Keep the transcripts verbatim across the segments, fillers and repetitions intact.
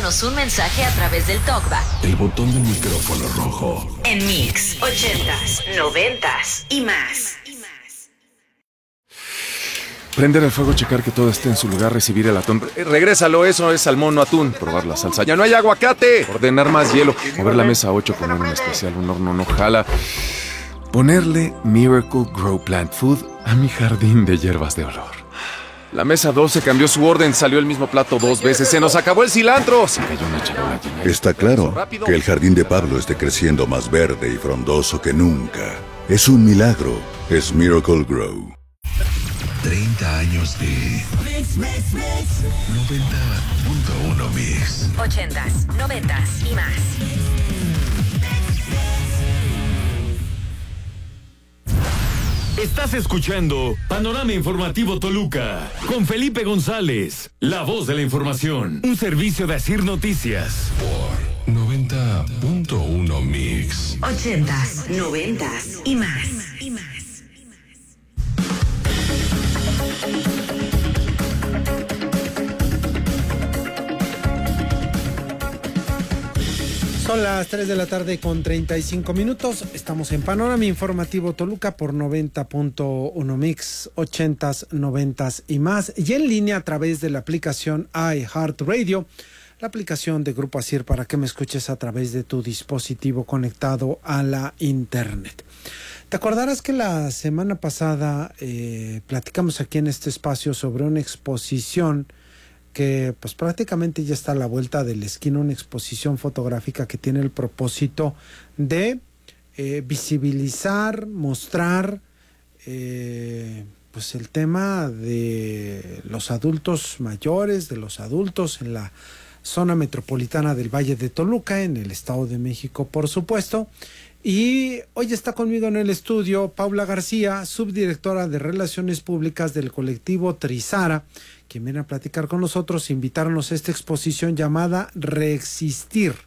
Envíanos un mensaje a través del TalkBack. El botón del micrófono rojo. En Mix, ochentas, noventas y más. Prender el fuego, checar que todo esté en su lugar, recibir el atún. Eh, regrésalo, eso es salmón, no atún. Probar la salsa. ¡Ya no hay aguacate! Ordenar más hielo. Mover la mesa ocho, poner un especial, un horno no jala. Ponerle Miracle Grow Plant Food a mi jardín de hierbas de olor. La mesa doce cambió su orden, salió el mismo plato dos veces. ¡Se nos acabó el cilantro! Se cayó una charola llena. Está claro que el jardín de Pablo esté creciendo más verde y frondoso que nunca. Es un milagro. Es Miracle Grow. treinta años de Mix, Mix, Mix. noventa punto uno Mix. ochentas, noventas y más. Estás escuchando Panorama Informativo Toluca con Felipe González, la voz de la información. Un servicio de Asir Noticias. Por noventa punto uno Mix. ochentas, noventas y más. Y más. Son las tres de la tarde con treinta y cinco minutos. Estamos en Panorama Informativo Toluca por noventa punto uno Mix, ochentas, noventas y más. Y en línea a través de la aplicación iHeartRadio, la aplicación de Grupo Asir para que me escuches a través de tu dispositivo conectado a la internet. Te acordarás que la semana pasada eh, platicamos aquí en este espacio sobre una exposición que pues prácticamente ya está a la vuelta de la esquina, una exposición fotográfica que tiene el propósito de eh, visibilizar, mostrar eh, pues el tema de los adultos mayores, de los adultos en la zona metropolitana del Valle de Toluca, en el Estado de México, por supuesto. Y hoy está conmigo en el estudio Paula García, subdirectora de Relaciones Públicas del colectivo Trizara, quien viene a platicar con nosotros, invitarnos a esta exposición llamada Reexistir.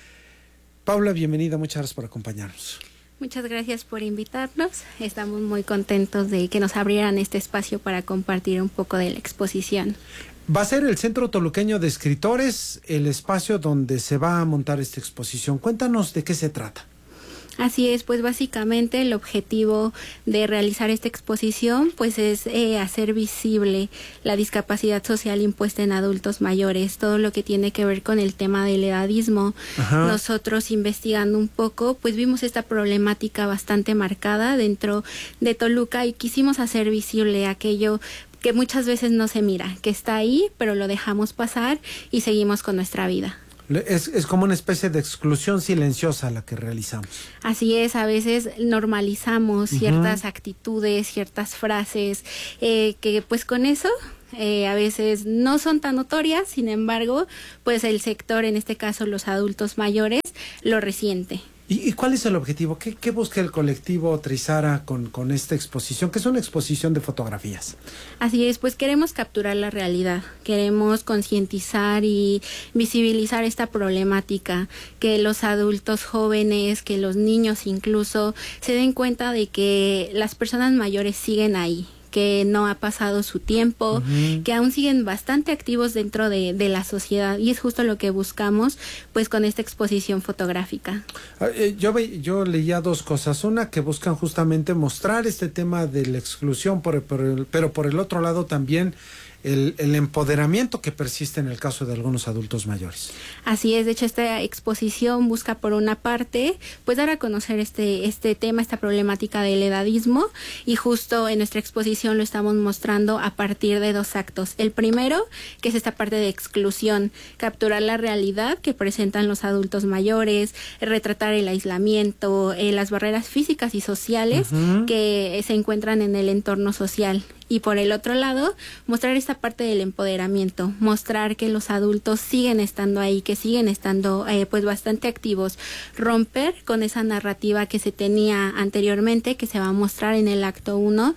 Paula, bienvenida, muchas gracias por acompañarnos. Muchas gracias por invitarnos. Estamos muy contentos de que nos abrieran este espacio para compartir un poco de la exposición. Va a ser el Centro Toluqueño de Escritores el espacio donde se va a montar esta exposición. Cuéntanos de qué se trata. Así es, pues básicamente el objetivo de realizar esta exposición pues es eh, hacer visible la discapacidad social impuesta en adultos mayores, todo lo que tiene que ver con el tema del edadismo. Ajá. Nosotros investigando un poco pues vimos esta problemática bastante marcada dentro de Toluca y quisimos hacer visible aquello que muchas veces no se mira, que está ahí pero lo dejamos pasar y seguimos con nuestra vida. Es, es como una especie de exclusión silenciosa la que realizamos. Así es, a veces normalizamos uh-huh. ciertas actitudes, ciertas frases, eh, que pues con eso eh, a veces no son tan notorias, sin embargo, pues el sector, en este caso los adultos mayores, lo resiente. ¿Y, y cuál es el objetivo? ¿Qué, qué busca el colectivo Trizara con, con esta exposición? Que es una exposición de fotografías. Así es, pues queremos capturar la realidad, queremos concientizar y visibilizar esta problemática, que los adultos jóvenes, que los niños incluso, se den cuenta de que las personas mayores siguen ahí, que no ha pasado su tiempo, uh-huh. que aún siguen bastante activos dentro de, de la sociedad, y es justo lo que buscamos pues con esta exposición fotográfica. Eh, yo, yo leía dos cosas, una que buscan justamente mostrar este tema de la exclusión, por, por el, pero por el otro lado también El, el empoderamiento que persiste en el caso de algunos adultos mayores. Así es, de hecho esta exposición busca por una parte pues dar a conocer este, este tema, esta problemática del edadismo, y justo en nuestra exposición lo estamos mostrando a partir de dos actos. El primero, que es esta parte de exclusión, capturar la realidad que presentan los adultos mayores, retratar el aislamiento, eh, las barreras físicas y sociales uh-huh. que se encuentran en el entorno social. Y por el otro lado, mostrar esta parte del empoderamiento, mostrar que los adultos siguen estando ahí, que siguen estando eh, pues bastante activos, romper con esa narrativa que se tenía anteriormente, que se va a mostrar en el acto uno,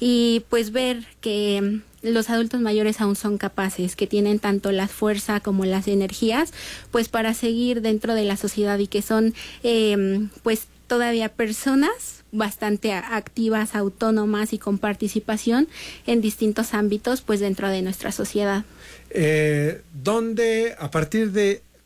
y pues ver que los adultos mayores aún son capaces, que tienen tanto la fuerza como las energías, pues para seguir dentro de la sociedad, y que son eh, pues todavía personas bastante activas, autónomas y con participación en distintos ámbitos pues dentro de nuestra sociedad. Eh, ¿Dónde, a partir de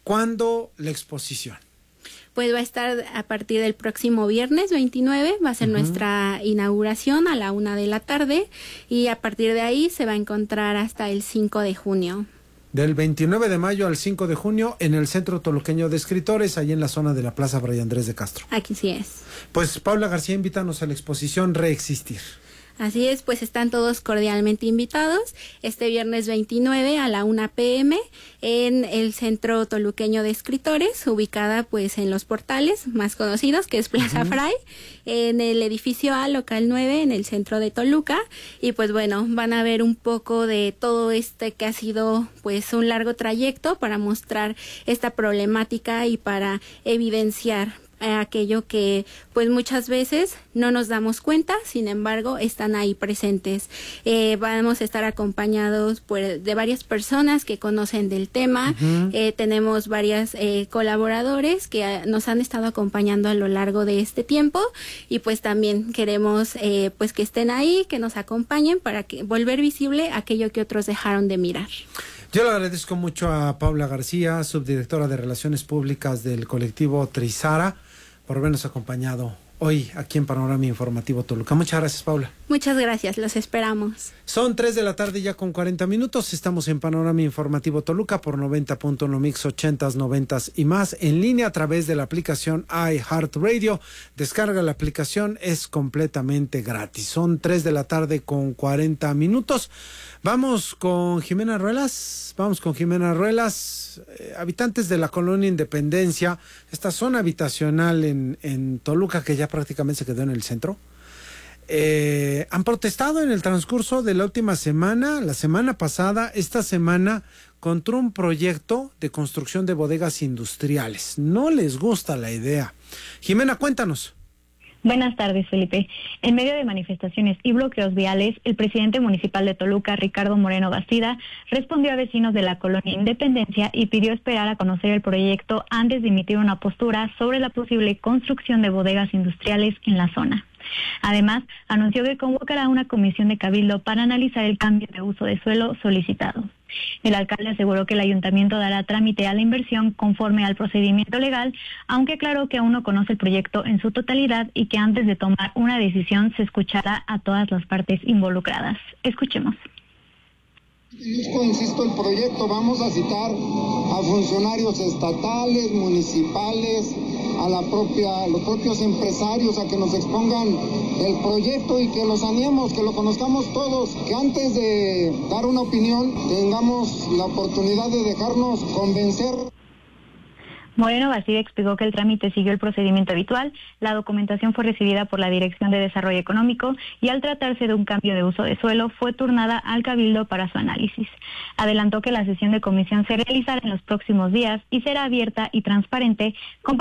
¿Cuándo la exposición? Pues va a estar a partir del próximo viernes veintinueve, va a ser uh-huh. nuestra inauguración a la una de la tarde y a partir de ahí se va a encontrar hasta el cinco de junio. Del veintinueve de mayo al cinco de junio en el Centro Toluqueño de Escritores, ahí en la zona de la Plaza Fray Andrés de Castro. Aquí sí es. Pues Paula García, invítanos a la exposición Reexistir. Así es, pues están todos cordialmente invitados este viernes veintinueve a la una pe eme en el Centro Toluqueño de Escritores, ubicada pues en los portales más conocidos, que es Plaza uh-huh. Fray, en el edificio A, local nueve, en el centro de Toluca. Y pues bueno, van a ver un poco de todo este que ha sido pues un largo trayecto para mostrar esta problemática y para evidenciar aquello que pues muchas veces no nos damos cuenta, sin embargo están ahí presentes. Eh, vamos a estar acompañados por, de varias personas que conocen del tema. Uh-huh. eh, tenemos varias eh, colaboradores que a, nos han estado acompañando a lo largo de este tiempo y pues también queremos eh, pues que estén ahí, que nos acompañen para que volver visible aquello que otros dejaron de mirar. Yo le agradezco mucho a Paula García, subdirectora de Relaciones Públicas del colectivo Trizara, por habernos acompañado hoy aquí en Panorama Informativo Toluca. Muchas gracias, Paula. Muchas gracias, los esperamos. Son tres de la tarde ya con cuarenta minutos. Estamos en Panorama Informativo Toluca por noventa punto uno Mix ochentas, noventas y más, en línea a través de la aplicación iHeartRadio. Descarga la aplicación, es completamente gratis. Son tres de la tarde con cuarenta minutos. Vamos con Jimena Ruelas, vamos con Jimena Ruelas, eh, habitantes de la colonia Independencia, esta zona habitacional en, en Toluca que ya prácticamente se quedó en el centro. Eh, han protestado en el transcurso de la última semana, la semana pasada, esta semana, contra un proyecto de construcción de bodegas industriales. No les gusta la idea. Jimena, cuéntanos. Buenas tardes, Felipe. En medio de manifestaciones y bloqueos viales, el presidente municipal de Toluca, Ricardo Moreno Bastida, respondió a vecinos de la colonia Independencia y pidió esperar a conocer el proyecto antes de emitir una postura sobre la posible construcción de bodegas industriales en la zona. Además, anunció que convocará una comisión de cabildo para analizar el cambio de uso de suelo solicitado. El alcalde aseguró que el ayuntamiento dará trámite a la inversión conforme al procedimiento legal, aunque aclaró que aún no conoce el proyecto en su totalidad y que antes de tomar una decisión se escuchará a todas las partes involucradas. Escuchemos. Insisto, insisto, el proyecto, vamos a citar a funcionarios estatales, municipales, a la propia, a los propios empresarios a que nos expongan el proyecto y que lo saneemos, que lo conozcamos todos, que antes de dar una opinión tengamos la oportunidad de dejarnos convencer. Moreno Bastida explicó que el trámite siguió el procedimiento habitual, la documentación fue recibida por la Dirección de Desarrollo Económico y al tratarse de un cambio de uso de suelo fue turnada al Cabildo para su análisis. Adelantó que la sesión de comisión se realizará en los próximos días y será abierta y transparente con